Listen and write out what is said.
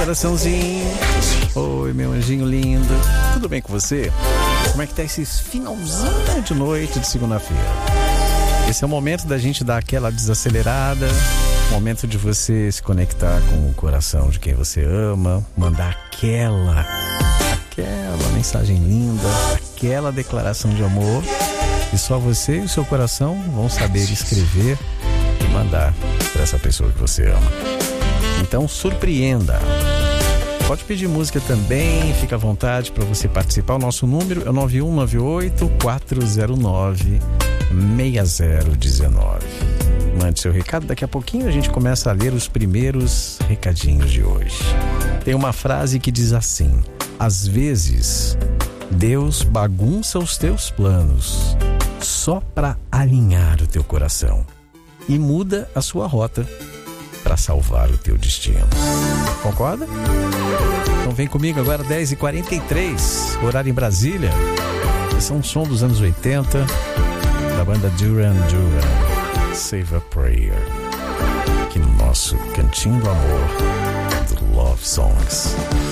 coraçãozinho. Oi, meu anjinho lindo. Tudo bem com você? Como é que tá esse finalzinho de noite de segunda-feira? Esse é o momento da gente dar aquela desacelerada, momento de você se conectar com o coração de quem você ama, mandar aquela mensagem linda, aquela declaração de amor que só você e o seu coração vão saber escrever e mandar para essa pessoa que você ama. Então surpreenda. Pode pedir música também, fica à vontade para você participar. O nosso número é 9198-409-6019. Mande seu recado, daqui a pouquinho a gente começa a ler os primeiros recadinhos de hoje. Tem uma frase que diz assim: às vezes Deus bagunça os teus planos só para alinhar o teu coração e muda a sua rota para salvar o teu destino. Concorda? Então vem comigo agora, 10h43, horário em Brasília. Esse é um som dos anos 80 da banda Duran Duran, Save a Prayer, aqui no nosso Cantinho do Amor, do Love Songs.